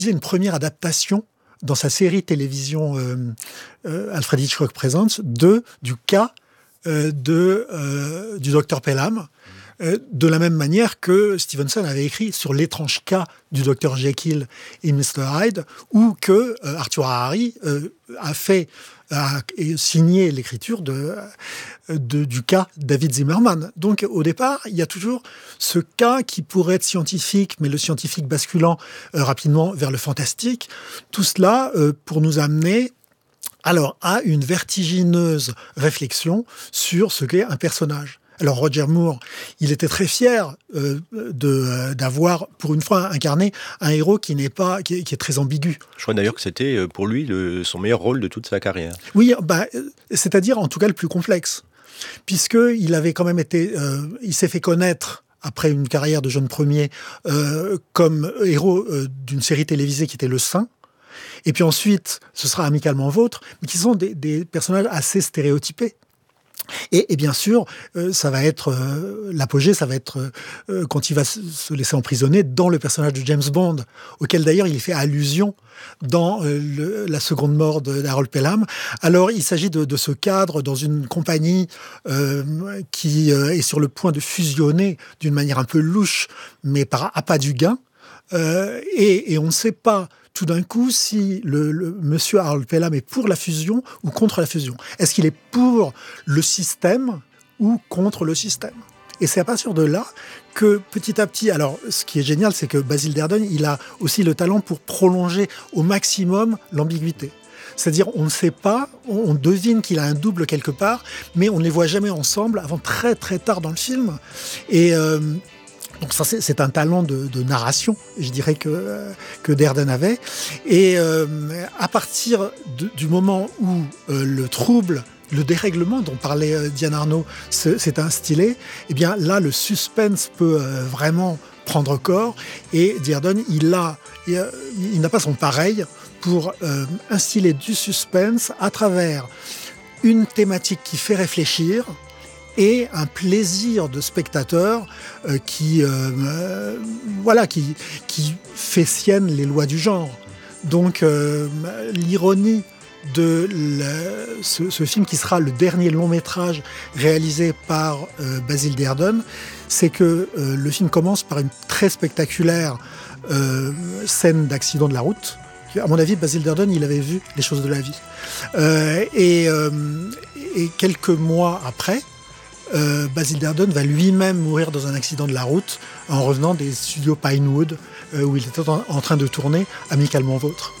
une première adaptation dans sa série télévision Alfred Hitchcock Presents du cas du docteur Pelham, de la même manière que Stevenson avait écrit sur l'étrange cas du docteur Jekyll et Mr. Hyde, ou que Arthur Harari a signé l'écriture du cas David Zimmerman. Donc au départ, il y a toujours ce cas qui pourrait être scientifique, mais le scientifique basculant rapidement vers le fantastique. Tout cela pour nous amener à une vertigineuse réflexion sur ce qu'est un personnage. Alors Roger Moore, il était très fier d'avoir, pour une fois, incarné un héros qui est très ambigu. Je crois d'ailleurs que c'était pour lui son meilleur rôle de toute sa carrière. Oui, c'est-à-dire en tout cas le plus complexe, puisqu'il avait quand même il s'est fait connaître après une carrière de jeune premier comme héros d'une série télévisée qui était Le Saint. Et puis ensuite, ce sera Amicalement Vôtre, mais qui sont des personnages assez stéréotypés. Et bien sûr, ça va être l'apogée, ça va être quand il va se laisser emprisonner dans le personnage de James Bond, auquel d'ailleurs il fait allusion dans la seconde mort d'Harold Pelham. Alors il s'agit de ce cadre dans une compagnie qui est sur le point de fusionner d'une manière un peu louche, mais par appât du gain, et on ne sait pas tout d'un coup si le monsieur Harold Pelham est pour la fusion ou contre la fusion. Est-ce qu'il est pour le système ou contre le système ? Et c'est à partir de là que petit à petit, alors ce qui est génial, c'est que Basil Dearden, il a aussi le talent pour prolonger au maximum l'ambiguïté. C'est-à-dire, on ne sait pas, on devine qu'il a un double quelque part, mais on ne les voit jamais ensemble avant très très tard dans le film. Et donc ça, c'est un talent de narration, je dirais, que Dearden avait. Et à partir du moment où le trouble, le dérèglement dont parlait Diane Arnaud s'est instillé, eh bien là, le suspense peut vraiment prendre corps. Et Dearden, il n'a pas son pareil pour instiller du suspense à travers une thématique qui fait réfléchir, et un plaisir de spectateur qui fait sienne les lois du genre. Donc l'ironie de ce film, qui sera le dernier long métrage réalisé par Basil Dearden, c'est que le film commence par une très spectaculaire scène d'accident de la route. À mon avis, Basil Dearden, il avait vu les choses de la vie. Et quelques mois après, Basil Dearden va lui-même mourir dans un accident de la route en revenant des studios Pinewood où il était en train de tourner Amicalement Vôtre.